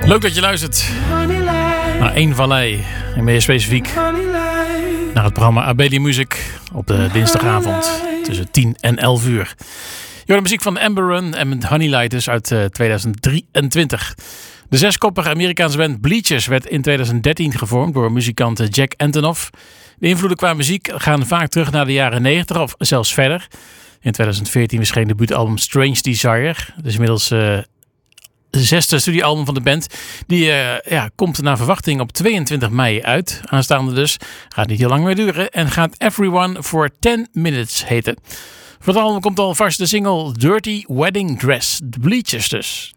Leuk dat je luistert naar één Vallei. En meer specifiek naar het programma Abelia Music op de dinsdagavond tussen 10 en 11 uur. Je hoort de muziek van Amber Run en Honeylighters uit 2023. De zeskoppige Amerikaanse band Bleachers werd in 2013 gevormd door muzikant Jack Antonoff. De invloeden qua muziek gaan vaak terug naar de jaren 90 of zelfs verder. In 2014 verscheen het debuutalbum Strange Desire. Dus inmiddels de 6e studioalbum van de band. Die komt naar verwachting op 22 mei uit. Aanstaande dus. Gaat niet heel lang meer duren. En gaat Everyone for 10 Minutes heten. Voor het album komt alvast de single Dirty Wedding Dress. De Bleachers dus.